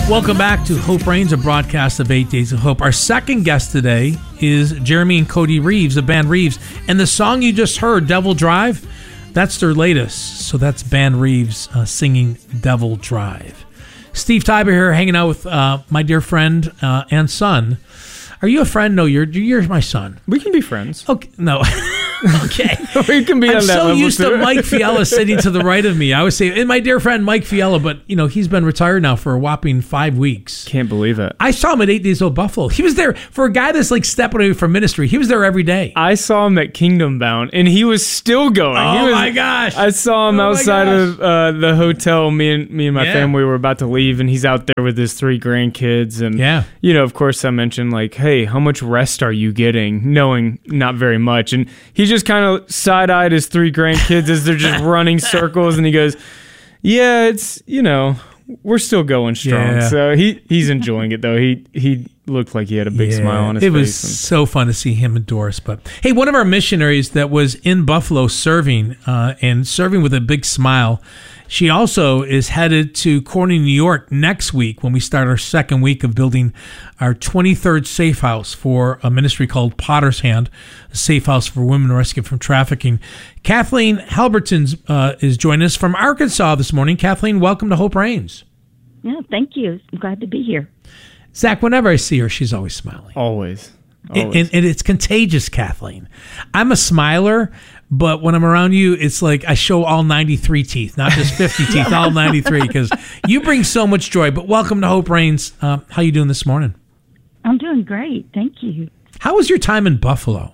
Welcome back to Hope Reigns, a broadcast of 8 Days of Hope. Our second guest today is Jeremy and Cody Reeves, the band Reeves. And the song you just heard, Devil Drive, that's their latest. So that's band Reeves singing Devil Drive. Steve Tybor here, hanging out with my dear friend and son. Are you a friend? No, you're my son. We can be friends. Okay, no. Okay. We can be I'm on that so level used too. to Mike Fiala sitting to the right of me. I would say, and my dear friend Mike Fiala, but he's been retired now for a whopping 5 weeks. Can't believe it. I saw him at 8 Days Old Buffalo. He was there for a guy that's like stepping away from ministry. He was there every day. I saw him at Kingdom Bound, and he was still going. My gosh! I saw him outside of the hotel. Me and my family were about to leave, and he's out there with his 3 grandkids. And of course, I mentioned like, "Hey, how much rest are you getting?" Knowing not very much, and he just kind of side-eyed his 3 grandkids as they're just running circles, and he goes, "Yeah, it's we're still going strong." Yeah. So he's enjoying it though. He looked like he had a big smile on his face. It was so fun to see him and Doris. But hey, one of our missionaries that was in Buffalo serving and serving with a big smile, she also is headed to Corning, New York next week when we start our second week of building our 23rd safe house for a ministry called Potter's Hand, a safe house for women rescued from trafficking. Kathleen Halberton is joining us from Arkansas this morning. Kathleen, welcome to Hope Reigns. Yeah, thank you. I'm glad to be here. Zach, whenever I see her, she's always smiling. Always. And it's contagious, Kathleen. I'm a smiler, but when I'm around you, it's like I show all 93 teeth, not just 50 teeth, all 93, because you bring so much joy. But welcome to Hope Reigns. How you doing this morning? I'm doing great. Thank you. How was your time in Buffalo?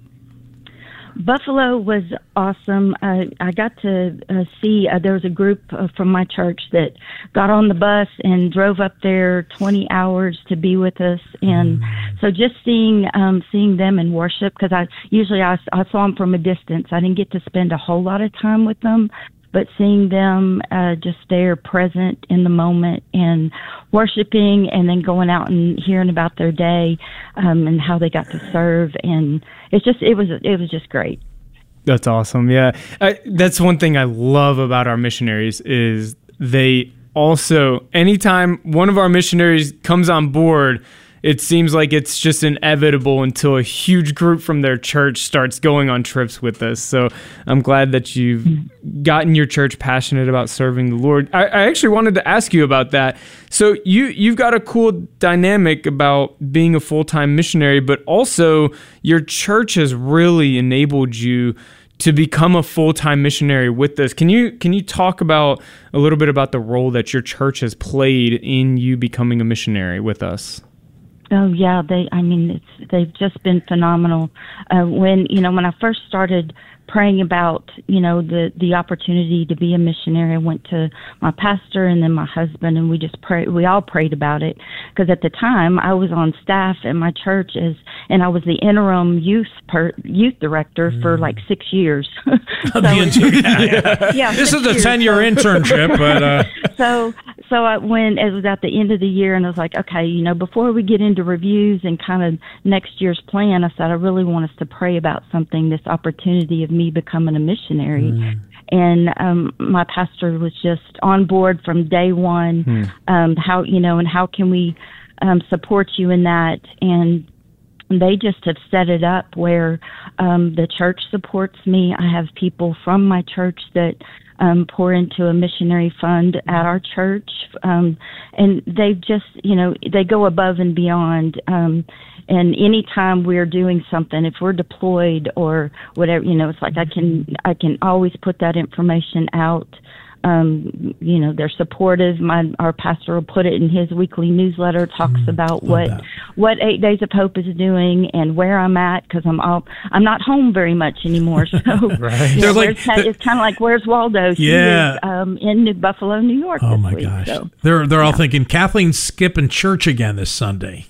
Buffalo was awesome. I got to see, there was a group from my church that got on the bus and drove up there 20 hours to be with us. And so just seeing them in worship, because I saw them from a distance. I didn't get to spend a whole lot of time with them, but seeing them just there present in the moment and worshiping, and then going out and hearing about their day and how they got to serve, and it was just great. That's awesome. Yeah, that's one thing I love about our missionaries is they also, anytime one of our missionaries comes on board, it seems like it's just inevitable until a huge group from their church starts going on trips with us. So I'm glad that you've gotten your church passionate about serving the Lord. I actually wanted to ask you about that. So you've got a cool dynamic about being a full-time missionary, but also your church has really enabled you to become a full-time missionary with this. Can you talk about a little bit about the role that your church has played in you becoming a missionary with us? Oh yeah, they've just been phenomenal. When I first started praying about the opportunity to be a missionary, I went to my pastor and then my husband, and we all prayed about it, because at the time I was on staff at my church and I was the interim youth director for like 6 years. This is a 10-year internship, but So when it was at the end of the year, and I was like, okay, before we get into reviews and kind of next year's plan, I said, I really want us to pray about something, this opportunity of me becoming a missionary. And my pastor was just on board from day one. How can we support you in that? And they just have set it up where the church supports me. I have people from my church that pour into a missionary fund at our church. And they just, they go above and beyond. And anytime we're doing something, if we're deployed or whatever, it's like I can always put that information out. They're supportive. Our pastor will put it in his weekly newsletter, talks about what 8 Days of Hope is doing and where I'm at, because I'm not home very much anymore. So right. It's kind of like, where's Waldo? Yeah. He is in New Buffalo, New York. Oh this my week, gosh. So. They're all thinking Kathleen's skipping church again this Sunday.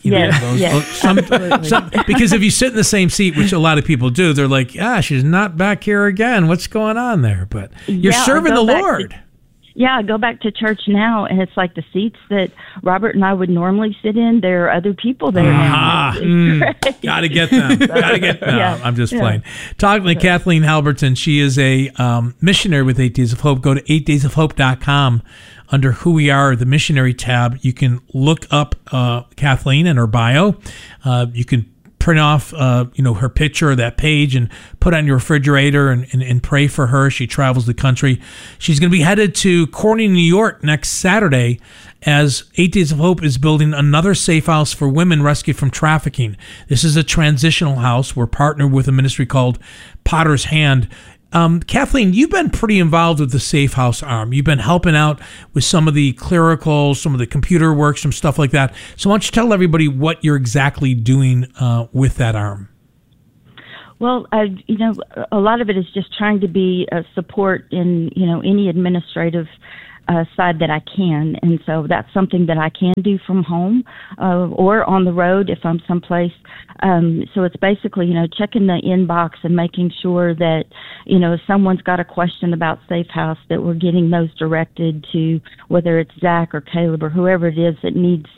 Because if you sit in the same seat, which a lot of people do, they're like, she's not back here again. What's going on there? But you're serving the Lord. I go back to church now, and it's like the seats that Robert and I would normally sit in, there are other people there now. Gotta get them. I'm just playing. Talking to Kathleen Halberton. She is a missionary with 8 Days of Hope. Go to 8daysofhope.com under Who We Are, the missionary tab, you can look up Kathleen and her bio. You can print off, her picture of that page and put it on your refrigerator and pray for her. She travels the country. She's going to be headed to Corning, New York next Saturday as 8 Days of Hope is building another safe house for women rescued from trafficking. This is a transitional house. We're partnered with a ministry called Potter's Hand. Kathleen, you've been pretty involved with the Safe House arm. You've been helping out with some of the clerical, some of the computer work, some stuff like that. So why don't you tell everybody what you're exactly doing with that arm? Well, a lot of it is just trying to be a support in, any administrative side that I can. And so that's something that I can do from home or on the road if I'm someplace. So it's basically, checking the inbox and making sure that, if someone's got a question about Safe House, that we're getting those directed to whether it's Zach or Caleb or whoever it is that needs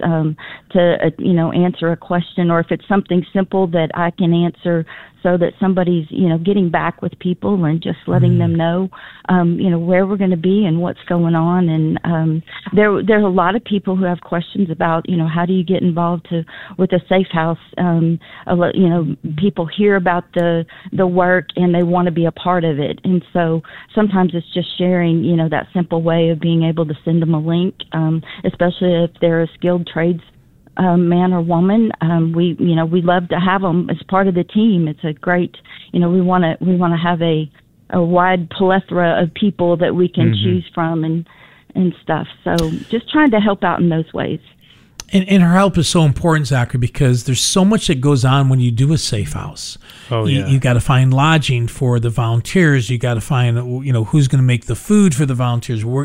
to, answer a question, or if it's something simple that I can answer so that somebody's, getting back with people and just letting them know, where we're going to be and what's going on. And there are a lot of people who have questions about, how do you get involved with a Safe House? People hear about the work and they want to be a part of it. And so sometimes it's just sharing, that simple way of being able to send them a link, especially if they're a skilled trades man or woman. We love to have them as part of the team. It's a great, we want to have a wide plethora of people that we can choose from and stuff. So just trying to help out in those ways. And her help is so important, Zachary, because there's so much that goes on when you do a Safe House. Oh, yeah. You got to find lodging for the volunteers. You got to find, who's going to make the food for the volunteers. Where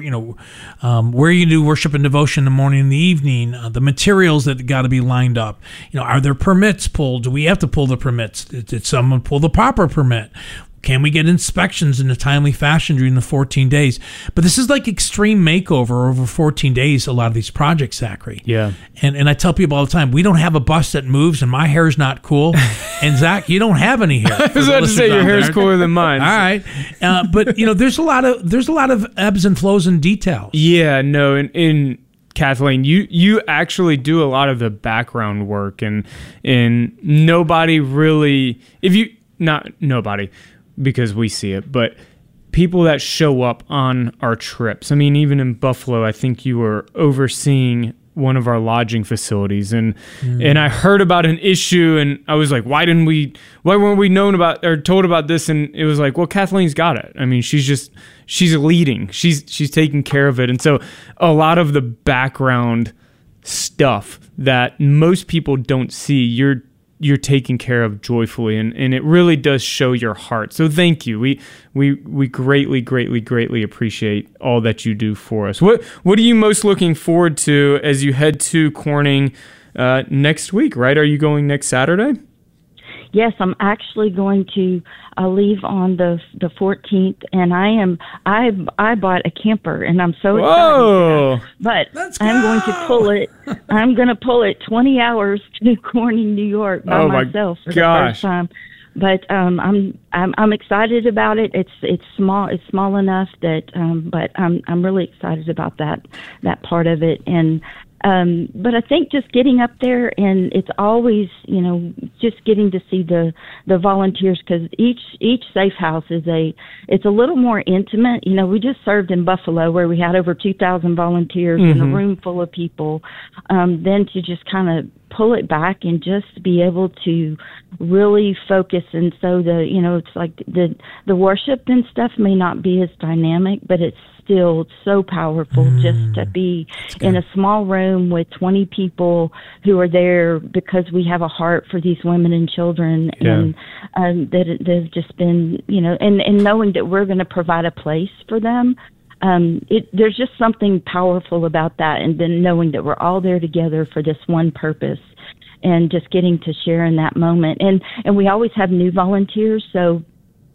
you do worship and devotion in the morning and the evening. The materials that got to be lined up. Are there permits pulled? Do we have to pull the permits? Did someone pull the proper permit? Can we get inspections in a timely fashion during the 14 days? But this is like extreme makeover over 14 days, a lot of these projects, Zachary. Yeah. And I tell people all the time, we don't have a bus that moves and my hair's not cool. And Zach, you don't have any hair. I was about to say your hair's cooler than mine. All right. But there's a lot of ebbs and flows and details. Yeah, no, in Kathleen, you actually do a lot of the background work and nobody really, not nobody, because we see it, but people that show up on our trips. I mean, even in Buffalo, I think you were overseeing one of our lodging facilities, and I heard about an issue, and I was like, why weren't we known about or told about this? And it was like, well, Kathleen's got it. I mean, she's leading, she's taking care of it, and so a lot of the background stuff that most people don't see, you're taking care of joyfully, and it really does show your heart. So thank you. We greatly appreciate all that you do for us. What are you most looking forward to as you head to Corning next week, right? Are you going next Saturday? Yes, I'm actually going to leave on the 14th, and I bought a camper, and I'm so excited. But I'm going to pull it. I'm going to pull it 20 hours to Corning, New York by myself for the first time. But I'm excited about it. It's small. It's small enough that. But I'm really excited about that part of it. And but I think just getting up there, and it's always, just getting to see the volunteers, because each Safe House it's a little more intimate. We just served in Buffalo where we had over 2,000 volunteers in a room full of people. Then to just kind of pull it back and just be able to really focus. And so it's like the worship and stuff may not be as dynamic, but it's still so powerful just to be in a small room with 20 people who are there because we have a heart for these women and children, and that they've just been, and knowing that we're going to provide a place for them. There's just something powerful about that, and then knowing that we're all there together for this one purpose, and just getting to share in that moment. And we always have new volunteers, so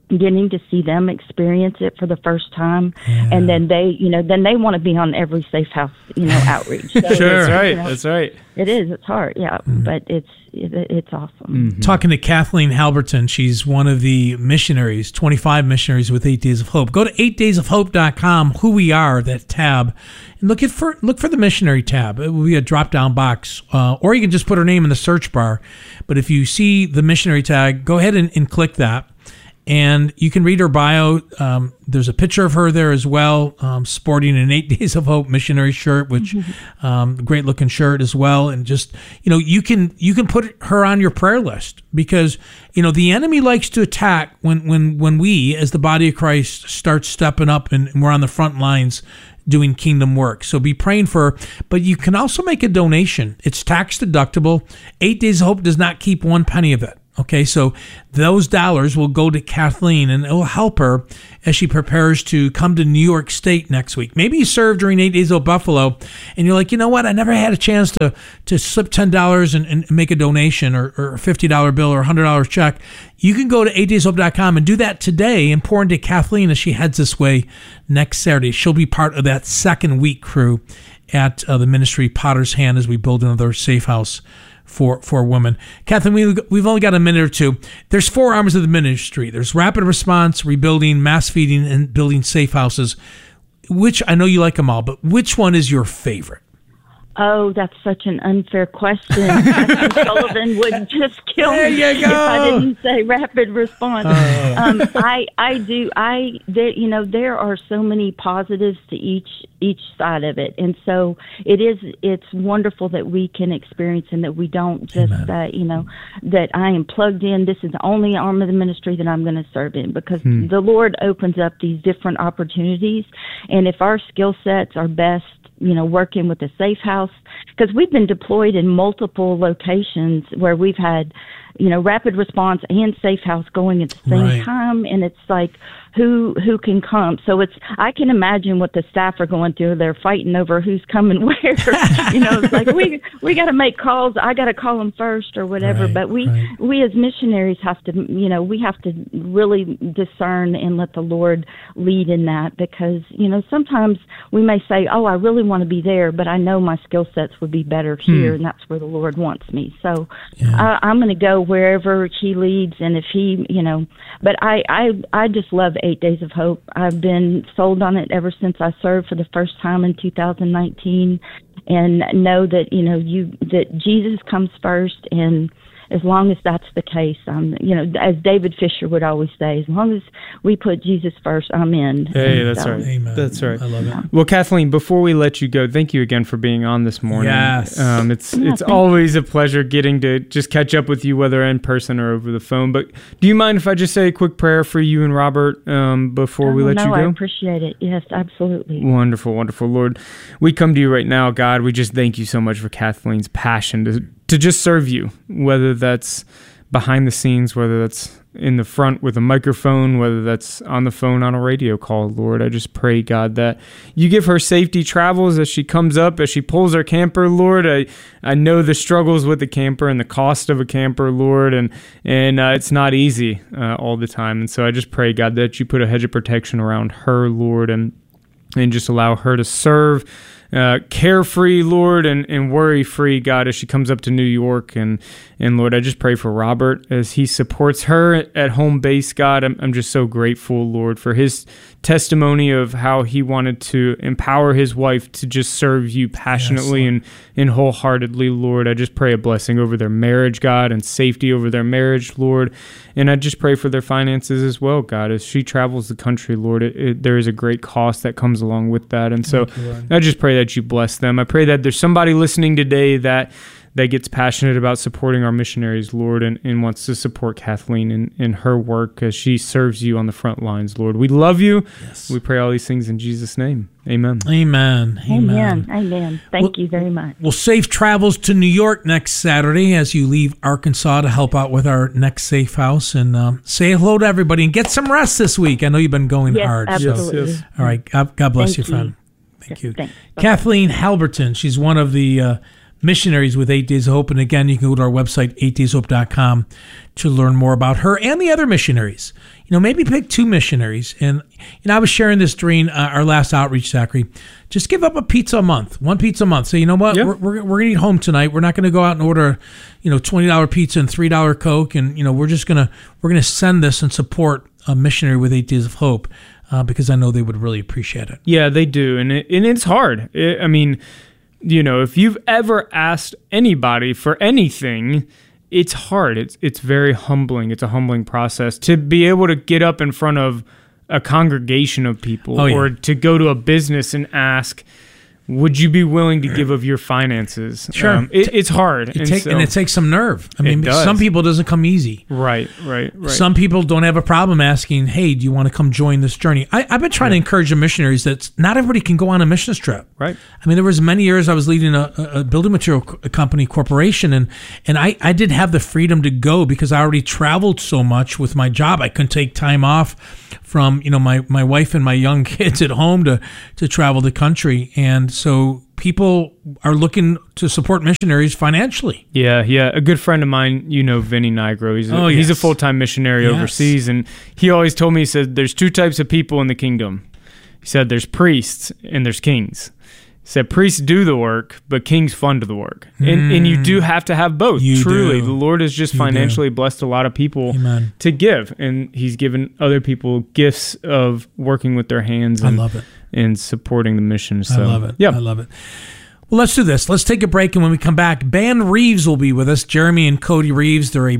getting to see them experience it for the first time, and then they want to be on every Safe House, outreach. So, Sure, that's right. That's right. It is. It's hard, but it's awesome. Talking to Kathleen Halberton, she's one of the missionaries, 25 missionaries with 8 Days of Hope. Go to 8daysofhope.com, Who We Are, that tab, and look for the missionary tab. It will be a drop-down box, or you can just put her name in the search bar. But if you see the missionary tag, go ahead and click that. And you can read her bio. There's a picture of her there as well, sporting an 8 Days of Hope missionary shirt, which great looking shirt as well. And just, you can put her on your prayer list, because, the enemy likes to attack when we, as the body of Christ, start stepping up and we're on the front lines doing kingdom work. So be praying for her. But you can also make a donation. It's tax deductible. 8 Days of Hope does not keep one penny of it. Okay, so those dollars will go to Kathleen, and it will help her as she prepares to come to New York State next week. Maybe you served during 8 Days of Buffalo, and you're like, you know what? I never had a chance to slip $10 and make a donation, or a $50 bill or a $100 check. You can go to 8dayshope.com and do that today and pour into Kathleen as she heads this way next Saturday. She'll be part of that second week crew at the ministry Potter's Hand as we build another safe house for women. Kathleen, we've only got a minute or two. There's 4 arms of the ministry. There's rapid response, rebuilding, mass feeding, and building safe houses. Which, I know you like them all, but which one is your favorite? Oh, that's such an unfair question. Pastor Sullivan would just kill me if I didn't say rapid response. There are so many positives to each side of it, and so it's wonderful that we can experience, and that we don't just that I am plugged in. This is the only arm of the ministry that I'm going to serve in, because the Lord opens up these different opportunities, and if our skill sets are best working with a safe house, because we've been deployed in multiple locations where we've had, rapid response and safe house going at the same time. And it's like, who can come? So I can imagine what the staff are going through. They're fighting over who's coming where. It's like, we got to make calls. I got to call them first or whatever. But we as missionaries have to, we have to really discern and let the Lord lead in that, because, sometimes we may say, oh, I really want to be there, but I know my skill sets would be better here, and that's where the Lord wants me. So I'm going to go wherever He leads, and if He, but I just love 8 Days of Hope. I've been sold on it ever since I served for the first time in 2019, and know that that Jesus comes first, and as long as that's the case, as David Fisher would always say, as long as we put Jesus first, I'm in. Hey, that's right. Amen. That's right. I love it. Well, Kathleen, before we let you go, thank you again for being on this morning. Yes. It's always a pleasure getting to just catch up with you, whether in person or over the phone. But do you mind if I just say a quick prayer for you and Robert before we let you go? I appreciate it. Yes, absolutely. Wonderful, wonderful. Lord, we come to you right now, God. We just thank you so much for Kathleen's passion to just serve you, whether that's behind the scenes, whether that's in the front with a microphone, whether that's on the phone on a radio call. Lord, I just pray, God, that you give her safety travels as she comes up, as she pulls her camper, Lord. I know the struggles with the camper and the cost of a camper, Lord, and it's not easy all the time. And so I just pray, God, that you put a hedge of protection around her, Lord, and just allow her to serve carefree, Lord, and worry-free, God, as she comes up to New York. And Lord, I just pray for Robert as he supports her at home base, God. I'm just so grateful, Lord, for his testimony of how he wanted to empower his wife to just serve you passionately and wholeheartedly, Lord. I just pray a blessing over their marriage, God, and safety over their marriage, Lord. And I just pray for their finances as well, God. As she travels the country, Lord, there is a great cost that comes along with that. And so I just pray that you bless them. I pray that there's somebody listening today that gets passionate about supporting our missionaries, Lord, and wants to support Kathleen in her work as she serves you on the front lines, Lord. We love you. Yes. We pray all these things in Jesus' name. Amen. Amen. Amen. Thank you very much. Well, safe travels to New York next Saturday as you leave Arkansas to help out with our next safe house. And say hello to everybody and get some rest this week. I know you've been going hard. Absolutely. So. All right. God bless you, friend. Thank you. Thanks. Kathleen Halberton, she's one of the Missionaries with 8 Days of Hope. And again, you can go to our website, 8dayshope.com, to learn more about her and the other missionaries. Maybe pick 2 missionaries. And, I was sharing this during our last outreach, Zachary. Just give up a pizza a month, 1 pizza a month. Say, you know what, we're going to eat home tonight. We're not going to go out and order, $20 pizza and $3 Coke. And, we're going to send this and support a missionary with 8 Days of Hope. Because I know they would really appreciate it. Yeah, they do. And it's hard. If you've ever asked anybody for anything, it's hard. It's very humbling. It's a humbling process to be able to get up in front of a congregation of people or to go to a business and ask, would you be willing to give of your finances? Sure. It's hard. And it takes some nerve. Some people it doesn't come easy. Right. Some people don't have a problem asking, hey, do you want to come join this journey? I've been trying to encourage the missionaries that not everybody can go on a missions trip. Right. There was many years I was leading a building material company corporation, and I did have the freedom to go because I already traveled so much with my job. I couldn't take time off from my wife and my young kids at home to travel the country. And so people are looking to support missionaries financially. Yeah. A good friend of mine, Vinny Nigro, he's a full-time missionary overseas. And he always told me, he said, there's 2 types of people in the kingdom. He said, there's priests and there's kings. He said, priests do the work, but kings fund the work. And you do have to have both. Truly, the Lord has just financially blessed a lot of people to give. And he's given other people gifts of working with their hands. I love it. And supporting the mission. So, I love it. Yeah. I love it. Well, let's do this. Let's take a break, and when we come back, Band Reeves will be with us. Jeremy and Cody Reeves. They're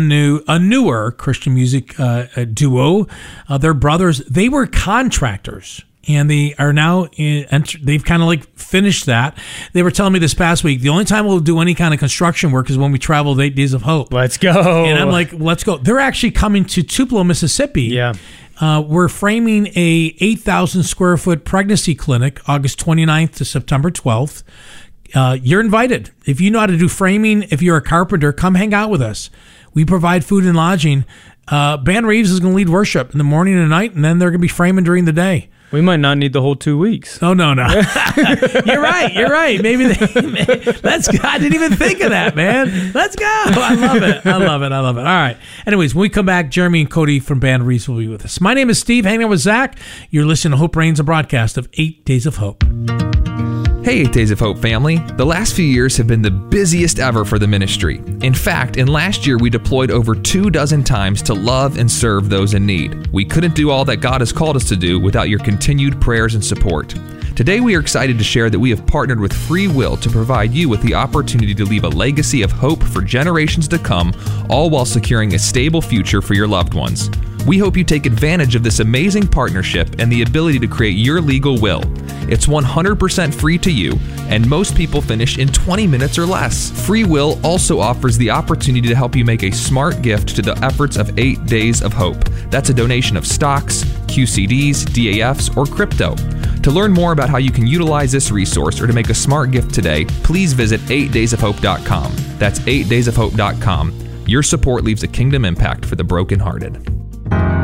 a newer Christian music duo. They're brothers. They were contractors, and they are now they've kind of finished that. They were telling me this past week, the only time we'll do any kind of construction work is when we travel with 8 Days of Hope. Let's go. And I'm like, let's go. They're actually coming to Tupelo, Mississippi. Yeah. We're framing a 8,000 square foot pregnancy clinic, August 29th to September 12th. You're invited. If you know how to do framing, if you're a carpenter, come hang out with us. We provide food and lodging. Band Reeves is going to lead worship in the morning and night, and then they're going to be framing during the day. We might not need the whole 2 weeks. Oh, no. You're right. Maybe let's go. I didn't even think of that, man. Let's go. I love it. All right. Anyways, when we come back, Jeremy and Cody from Band Reeves will be with us. My name is Steve, hanging out with Zach. You're listening to Hope Reigns, a broadcast of 8 Days of Hope. Hey, 8 Days of Hope family. The last few years have been the busiest ever for the ministry. In fact, in last year, we deployed over 24 times to love and serve those in need. We couldn't do all that God has called us to do without your continued prayers and support. Today, we are excited to share that we have partnered with Free Will to provide you with the opportunity to leave a legacy of hope for generations to come, all while securing a stable future for your loved ones. We hope you take advantage of this amazing partnership and the ability to create your legal will. It's 100% free to you, and most people finish in 20 minutes or less. Free Will also offers the opportunity to help you make a smart gift to the efforts of 8 Days of Hope. That's a donation of stocks, QCDs, DAFs, or crypto. To learn more about how you can utilize this resource or to make a smart gift today, please visit 8daysofhope.com. That's 8daysofhope.com. Your support leaves a kingdom impact for the brokenhearted.